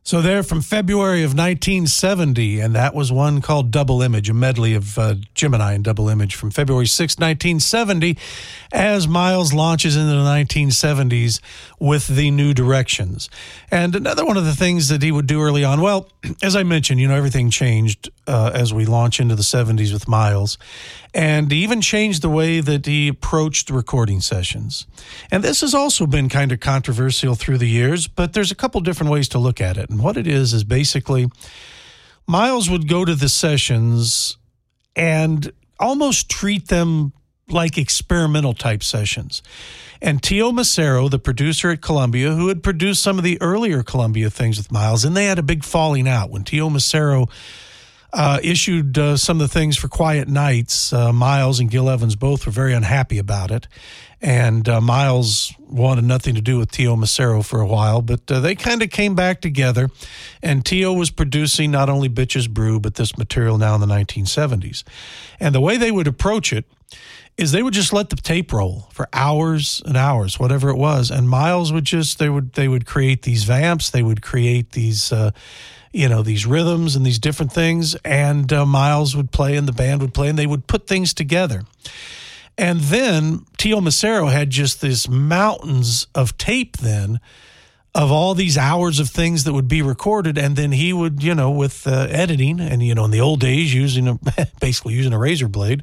So they're from February of 1970, and that was one called Double Image, a medley of Gemini and Double Image from February 6, 1970, as Miles launches into the 1970s with the New Directions. And another one of the things that he would do early on, well, as I mentioned, everything changed as we launch into the 70s with Miles, and he even changed the way that he approached recording sessions. And this has also been kind of controversial through the years, but there's a couple different ways to look at it. And what it is basically Miles would go to the sessions and almost treat them like experimental type sessions. And Tio Macero, the producer at Columbia, who had produced some of the earlier Columbia things with Miles, and they had a big falling out. When Tio Macero issued some of the things for Quiet Nights, Miles and Gil Evans both were very unhappy about it. And Miles wanted nothing to do with Tio Macero for a while, but they kind of came back together. And Tio was producing not only Bitches Brew, but this material now in the 1970s. And the way they would approach it is they would just let the tape roll for hours and hours, whatever it was. And Miles would just, they would create these vamps, they would create these these rhythms and these different things, and Miles would play and the band would play, and they would put things together. And then Tio Macero had just these mountains of tape then of all these hours of things that would be recorded, and then he would, with editing, and, in the old days, basically using a razor blade,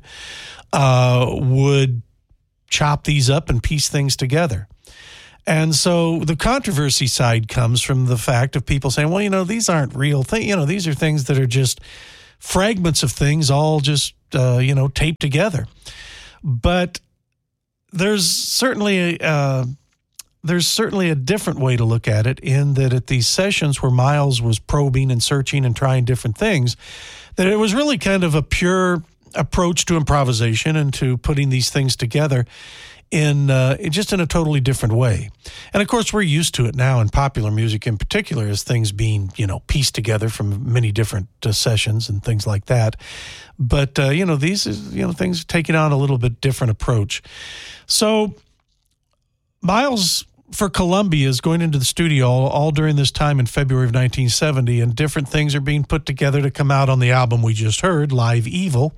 would chop these up and piece things together. And so the controversy side comes from the fact of people saying, well, these aren't real things. These are things that are just fragments of things all just, taped together. But there's certainly a different way to look at it, in that at these sessions where Miles was probing and searching and trying different things, that it was really kind of a pure approach to improvisation and to putting these things together in just in a totally different way. And of course, we're used to it now in popular music in particular, as things being, pieced together from many different sessions and things like that. But, these, things are taking on a little bit different approach. So Miles, for Columbia, is going into the studio all during this time in February of 1970, and different things are being put together to come out on the album we just heard, Live Evil,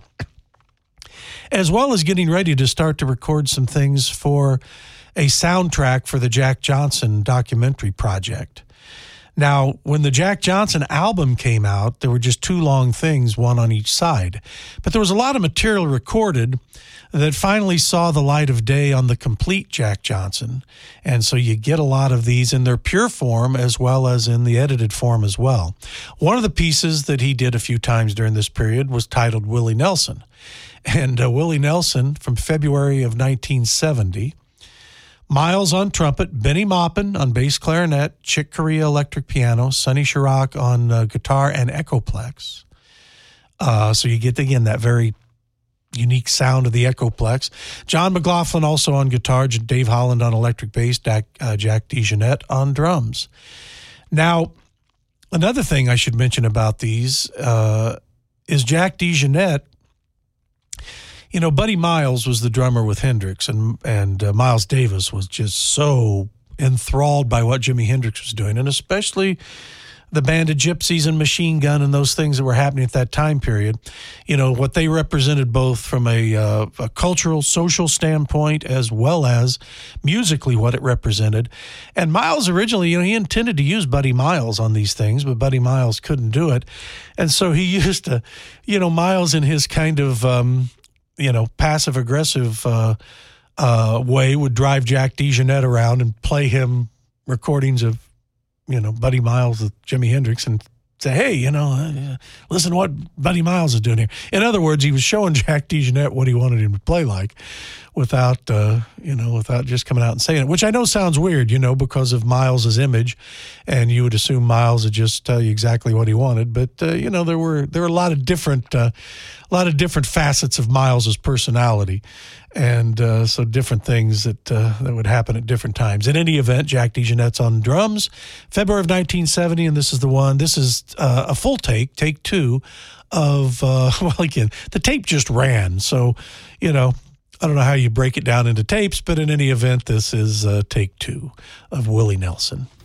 as well as getting ready to start to record some things for a soundtrack for the Jack Johnson documentary project. Now, when the Jack Johnson album came out, there were just two long things, one on each side. But there was a lot of material recorded that finally saw the light of day on the complete Jack Johnson. And so you get a lot of these in their pure form as well as in the edited form as well. One of the pieces that he did a few times during this period was titled Willie Nelson. And Willie Nelson from February of 1970, Miles on trumpet, Benny Maupin on bass clarinet, Chick Corea electric piano, Sonny Chirac on guitar and Echoplex. So you get, again, that very unique sound of the Echoplex. John McLaughlin also on guitar, Dave Holland on electric bass, Jack DeJohnette on drums. Now, another thing I should mention about these is Jack DeJohnette. Buddy Miles was the drummer with Hendrix, and Miles Davis was just so enthralled by what Jimi Hendrix was doing, and especially the Band of Gypsies and Machine Gun and those things that were happening at that time period. What they represented both from a cultural, social standpoint, as well as musically what it represented. And Miles originally, he intended to use Buddy Miles on these things, but Buddy Miles couldn't do it. And so he used Miles in his kind of passive-aggressive way would drive Jack DeJohnette around and play him recordings of, Buddy Miles with Jimi Hendrix and say, hey, listen to what Buddy Miles is doing here. In other words, he was showing Jack DeJohnette what he wanted him to play like without just coming out and saying it, which I know sounds weird, because of Miles's image, and you would assume Miles would just tell you exactly what he wanted. But, there were a lot of different facets of Miles's personality, and so different things that would happen at different times. In any event, Jack DeJohnette's on drums, February of 1970, and this is the one. This is a full take two of, again, the tape just ran, so, I don't know how you break it down into tapes, but in any event, this is take two of Willie Nelson.